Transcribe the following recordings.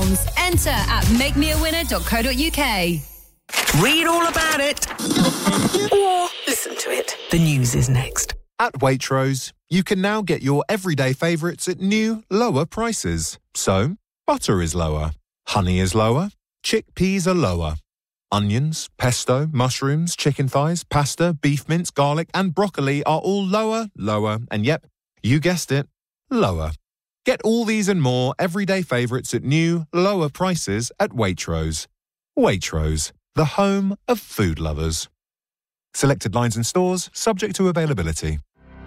£10. Enter at makemeawinner.co.uk. Read all about it. Or listen to it. The news is next. At Waitrose, you can now get your everyday favourites at new, lower prices. So, butter is lower, honey is lower, chickpeas are lower. Onions, pesto, mushrooms, chicken thighs, pasta, beef mince, garlic and broccoli are all lower, and yep, you guessed it, lower. Get all these and more everyday favourites at new, lower prices at Waitrose. Waitrose, the home of food lovers. Selected lines and stores, subject to availability.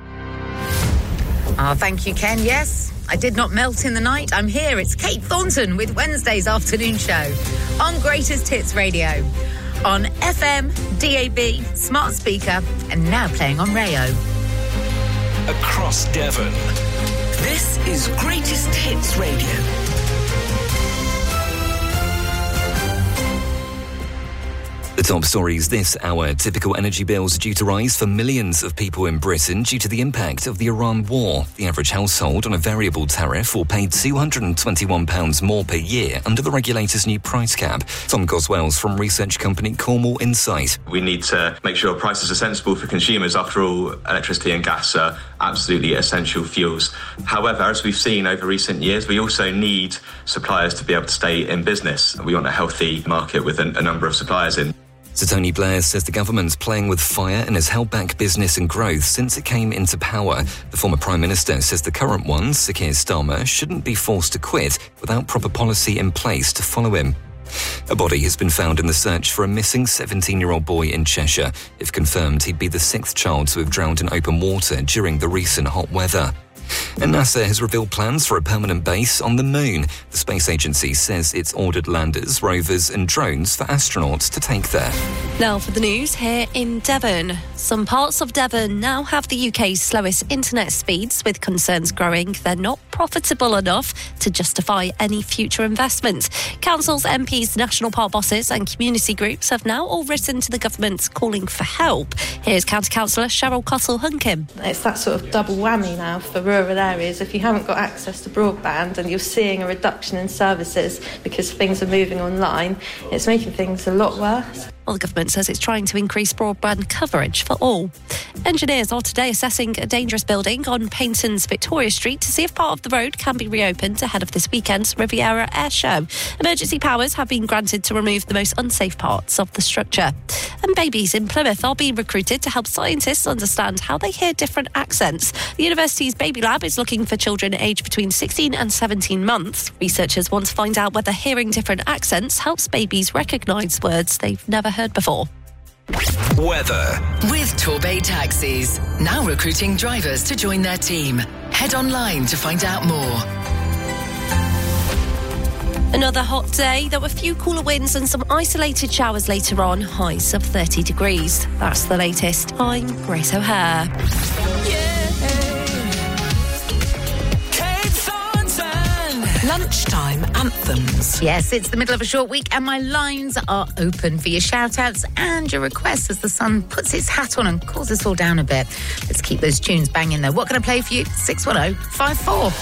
Oh, thank you, Ken. Yes, I did not melt in the night. I'm here. It's Kate Thornton with Wednesday's afternoon show on Greatest Hits Radio, on FM, DAB, smart speaker, and now playing on Rayo. Across Devon. This is Greatest Hits Radio. The top stories this hour. Typical energy bills are due to rise for millions of people in Britain due to the impact of the Iran war. The average household on a variable tariff will pay £221 more per year under the regulator's new price cap. Tom Goswells from research company Cornwall Insight. We need to make sure prices are sensible for consumers. After all, electricity and gas are absolutely essential fuels. However, as we've seen over recent years, we also need suppliers to be able to stay in business. We want a healthy market with a number of suppliers in. Sir Tony Blair says the government's playing with fire and has held back business and growth since it came into power. The former Prime Minister says the current one, Sir Keir Starmer, shouldn't be forced to quit without proper policy in place to follow him. A body has been found in the search for a missing 17-year-old boy in Cheshire. If confirmed, he'd be the sixth child to have drowned in open water during the recent hot weather. And NASA has revealed plans for a permanent base on the moon. The space agency says it's ordered landers, rovers and drones for astronauts to take there. Now for the news here in Devon. Some parts of Devon now have the UK's slowest internet speeds, with concerns growing they're not profitable enough to justify any future investment. Councils, MPs, national park bosses and community groups have now all written to the government calling for help. Here's County Councillor Cheryl Cottle-Hunkim. It's that sort of double whammy now for rural areas. If you haven't got access to broadband and you're seeing a reduction in services because things are moving online, it's making things a lot worse. Well, the government says it's trying to increase broadband coverage for all. Engineers are today assessing a dangerous building on Painston's Victoria Street to see if part of the road can be reopened ahead of this weekend's Riviera Air Show. Emergency powers have been granted to remove the most unsafe parts of the structure. And babies in Plymouth are being recruited to help scientists understand how they hear different accents. The university's Baby Lab is looking for children aged between 16 and 17 months. Researchers want to find out whether hearing different accents helps babies recognise words they've never heard before. Weather. With Torbay Taxis. Now recruiting drivers to join their team. Head online to find out more. Another hot day. There were a few cooler winds and some isolated showers later on. Highs of 30 degrees. That's the latest. I'm Grace O'Hare. Lunchtime anthems. Yes, it's the middle of a short week and my lines are open for your shout-outs and your requests as the sun puts its hat on and cools us all down a bit. Let's keep those tunes banging though. What can I play for you? 610 54